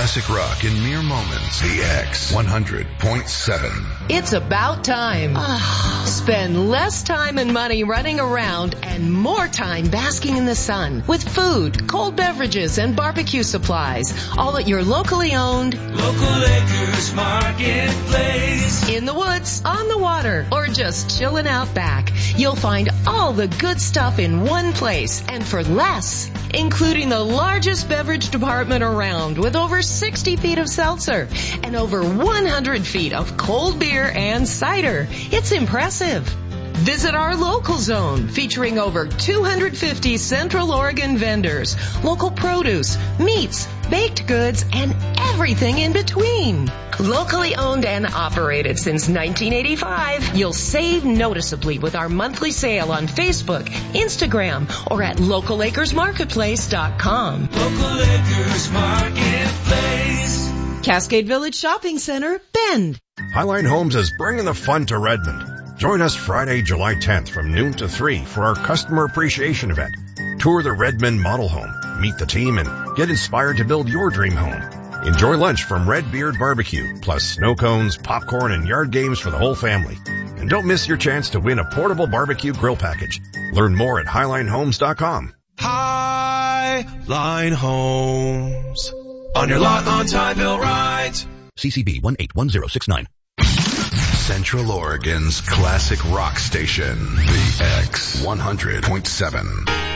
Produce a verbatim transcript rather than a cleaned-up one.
classic rock in mere moments. The X one hundred point seven. It's about time. Spend less time and money running around and more time basking in the sun with food, cold beverages, and barbecue supplies. All at your locally owned Local Acres Marketplace. In the woods, on the water, or just chilling out back. You'll find all the good stuff in one place and for less, including the largest beverage department around with over sixty feet of seltzer and over one hundred feet of cold beer and cider. It's impressive. Visit our local zone featuring over two hundred fifty Central Oregon vendors, local produce, meats, baked goods, and everything in between. Locally owned and operated since nineteen eighty-five, you'll save noticeably with our monthly sale on Facebook, Instagram, or at local acres marketplace dot com. Local Acres Marketplace. Cascade Village Shopping Center, Bend. Highline Homes is bringing the fun to Redmond. Join us Friday, July tenth from noon to three for our customer appreciation event. Tour the Redmond Model Home, meet the team, and get inspired to build your dream home. Enjoy lunch from Red Beard Barbecue, plus snow cones, popcorn, and yard games for the whole family. And don't miss your chance to win a portable barbecue grill package. Learn more at highline homes dot com. Highline Homes. On your lot on Tyville Right. C C B one eight one zero six nine. Central Oregon's classic rock station. The X one hundred point seven.